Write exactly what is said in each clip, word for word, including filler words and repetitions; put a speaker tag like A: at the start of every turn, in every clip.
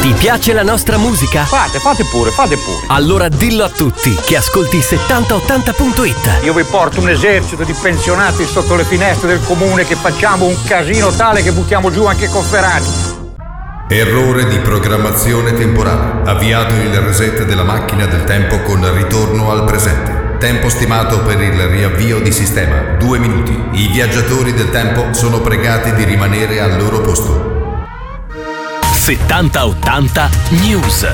A: Ti piace la nostra musica?
B: Fate, fate pure, fate pure.
A: Allora dillo a tutti che ascolti settanta ottanta punto it.
B: Io vi porto un esercito di pensionati sotto le finestre del comune che facciamo un casino tale che buttiamo giù anche Cofferati.
C: Errore di programmazione temporale. Avviato il reset della macchina del tempo con ritorno al presente. Tempo stimato per il riavvio di sistema, due minuti. I viaggiatori del tempo sono pregati di rimanere al loro posto.
A: settanta ottanta News.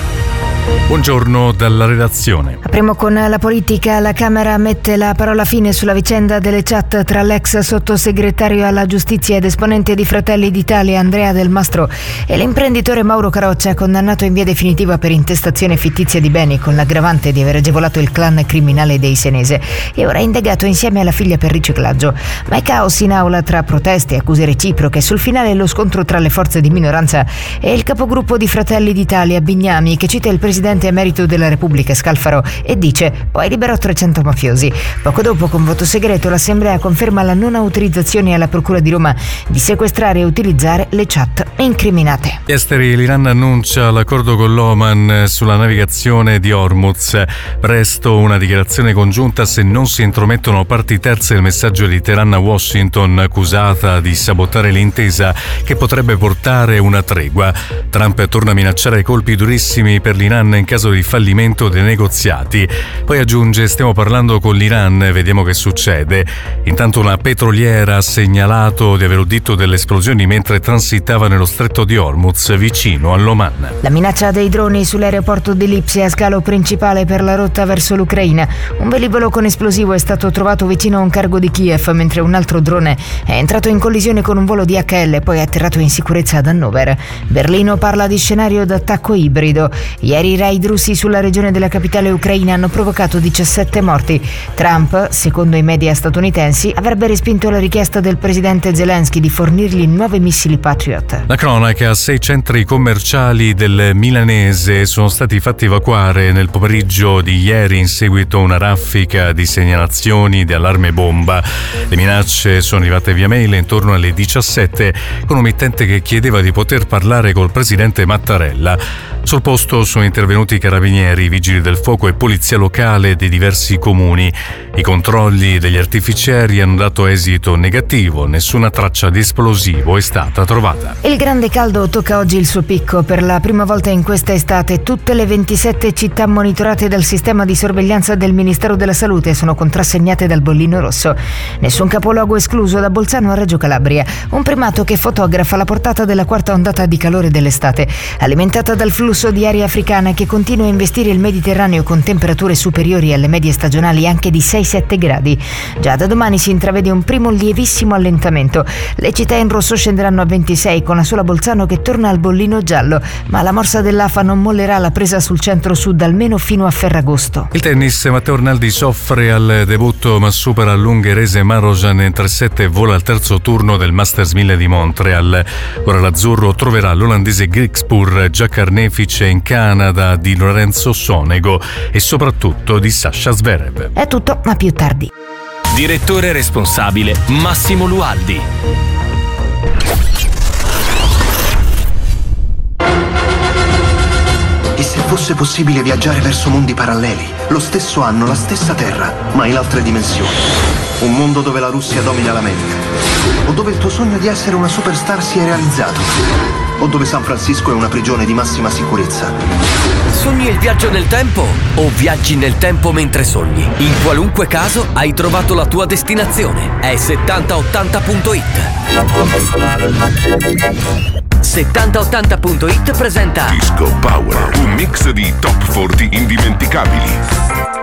D: Buongiorno dalla redazione.
E: Apriamo con la politica. La Camera mette la parola fine sulla vicenda delle chat tra l'ex sottosegretario alla giustizia ed esponente di Fratelli d'Italia Andrea Del Mastro e l'imprenditore Mauro Caroccia, condannato in via definitiva per intestazione fittizia di beni con l'aggravante di aver agevolato il clan criminale dei Senese e ora indagato insieme alla figlia per riciclaggio. Ma è caos in aula tra proteste e accuse reciproche. Sul finale lo scontro tra le forze di minoranza e il capogruppo di Fratelli d'Italia Bignami, che cita il presidente emerito della Repubblica Scalfaro e dice poi liberò trecento mafiosi. Poco dopo, con voto segreto, l'Assemblea conferma la non autorizzazione alla Procura di Roma di sequestrare e utilizzare le chat incriminate.
D: Esteri, l'Iran annuncia l'accordo con l'Oman sulla navigazione di Hormuz. Presto una dichiarazione congiunta se non si intromettono parti terze. Il messaggio di Teheran a Washington, accusata di sabotare l'intesa che potrebbe portare una tregua. Trump torna a minacciare colpi durissimi per l'Iran in caso di fallimento dei negoziati. Poi aggiunge: stiamo parlando con l'Iran, vediamo che succede. Intanto una petroliera ha segnalato di aver udito delle esplosioni mentre transitava nello stretto di Hormuz vicino all'Oman.
E: La minaccia dei droni sull'aeroporto di Lipsia, scalo principale per la rotta verso l'Ucraina. Un velivolo con esplosivo è stato trovato vicino a un cargo di Kiev, mentre un altro drone è entrato in collisione con un volo di H L e poi è atterrato in sicurezza ad Hannover. Berlino parla di scenario d'attacco ibrido. Ieri i raid russi sulla regione della capitale ucraina hanno provocato diciassette morti. Trump, secondo i media statunitensi, avrebbe respinto la richiesta del presidente Zelensky di fornirgli nuovi missili Patriot.
D: La cronaca: sei centri commerciali del milanese sono stati fatti evacuare nel pomeriggio di ieri in seguito a una raffica di segnalazioni di allarme bomba. Le minacce sono arrivate via mail intorno alle diciassette con un mittente che chiedeva di poter parlare col presidente Mattarella. Sul posto sono intervenuti carabinieri, vigili del fuoco e polizia locale di diversi comuni. I controlli degli artificieri hanno dato esito negativo, nessuna traccia di esplosivo è stata trovata.
E: Il grande caldo tocca oggi il suo picco. Per la prima volta in questa estate tutte le ventisette città monitorate dal sistema di sorveglianza del Ministero della Salute sono contrassegnate dal bollino rosso. Nessun capoluogo escluso, da Bolzano a Reggio Calabria. Un primato che fotografa la portata della quarta ondata di calore dell'estate, alimentata dal flusso di aria africana che continua a investire il Mediterraneo con temperature superiori alle medie stagionali anche di sei sette gradi. Già da domani si intravede un primo lievissimo allentamento. Le città in rosso scenderanno a ventisei, con la sola Bolzano che torna al bollino giallo, ma la morsa dell'A F A non mollerà la presa sul centro-sud almeno fino a Ferragosto.
D: Il tennis: Matteo Arnaldi soffre al debutto ma supera l'ungherese Marojan in tre sette e vola al terzo turno del Masters mille di Montreal. Ora l'azzurro troverà l'olandese Griekspoor, già carnefice in Canada di Lorenzo Sonego e soprattutto di Sasha Zverev.
E: È tutto, ma più tardi.
A: Direttore responsabile Massimo Lualdi.
F: E se fosse possibile viaggiare verso mondi paralleli, lo stesso anno, la stessa Terra, ma in altre dimensioni? Un mondo dove la Russia domina l'America, o dove il tuo sogno di essere una superstar si è realizzato, o dove San Francisco è una prigione di massima sicurezza.
A: Sogni il viaggio nel tempo o viaggi nel tempo mentre sogni? In qualunque caso hai trovato la tua destinazione. È settanta ottanta punto it. settanta ottanta punto it presenta
G: Disco Power, un mix di top quaranta indimenticabili.